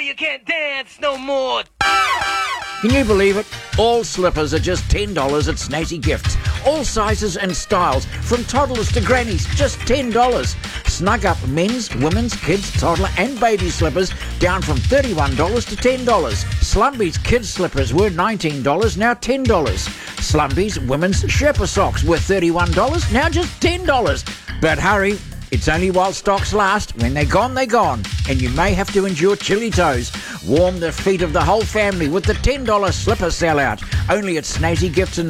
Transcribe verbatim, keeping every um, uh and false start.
you can't dance no more. Can you believe it? All slippers are just ten dollars at Snazzy Gifts. All sizes and styles, from toddlers to grannies, just ten dollars. Snug Up men's, women's, kids, toddler and baby slippers down from thirty-one dollars to ten dollars. Slumby's kids slippers were nineteen dollars, now ten dollars. Slumby's women's Sherpa socks were thirty-one dollars, now just ten dollars. But hurry, it's only while stocks last. When they're gone, they're gone. And you may have to endure chilly toes. Warm the feet of the whole family with the ten dollars slipper sellout. Only at Snazzy Gifts in